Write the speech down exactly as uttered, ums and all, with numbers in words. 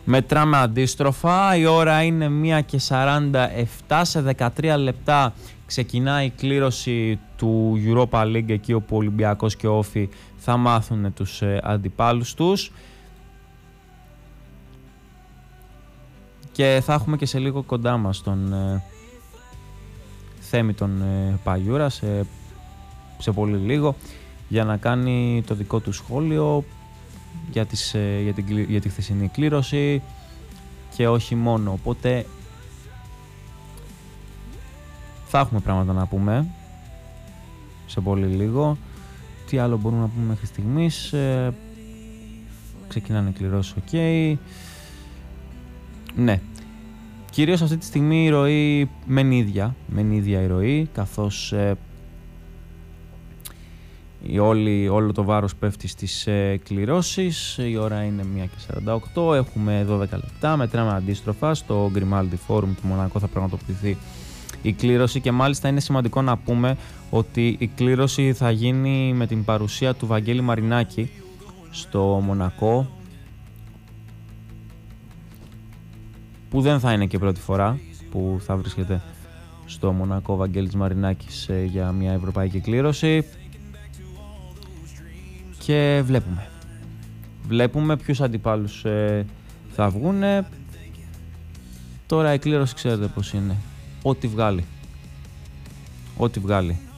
Μετράμε αντίστροφα, η ώρα είναι μία και σαράντα επτά, σε δεκατρία λεπτά ξεκινάει η κλήρωση του Europa League, εκεί όπου ο Ολυμπιακός και ο Όφη θα μάθουν τους ε, αντιπάλους τους. Και θα έχουμε και σε λίγο κοντά μας τον ε, Θέμη τον ε, Παγιούρα, σε, σε πολύ λίγο, για να κάνει το δικό του σχόλιο για, τις, ε, για, την, για τη χθεσινή κλήρωση και όχι μόνο. Οπότε θα έχουμε πράγματα να πούμε σε πολύ λίγο. Τι άλλο μπορούμε να πούμε μέχρι στιγμής? Ε, ξεκινάνε οι κληρώσεις, οκ. Okay. Ναι. Κυρίως αυτή τη στιγμή η ροή μεν ίδια, μεν ίδια η ροή, καθώς ε, η όλη, όλο το βάρος πέφτει στις ε, κληρώσεις. Η ώρα είναι μία και σαράντα οκτώ, έχουμε δώδεκα λεπτά, μετράμε αντίστροφα. Στο Grimaldi Forum του Μονακό θα πραγματοποιηθεί η κλήρωση και μάλιστα είναι σημαντικό να πούμε ότι η κλήρωση θα γίνει με την παρουσία του Βαγγέλη Μαρινάκη στο Μονακό, που δεν θα είναι και πρώτη φορά που θα βρίσκεται στο Μονακό ο Βαγγέλης Μαρινάκης ε, για μια ευρωπαϊκή κλήρωση. Και βλέπουμε. Βλέπουμε ποιους αντιπάλους ε, θα βγουνε. Τώρα η κλήρωση ξέρετε πως είναι. Ό,τι βγάλει. Ό,τι βγάλει.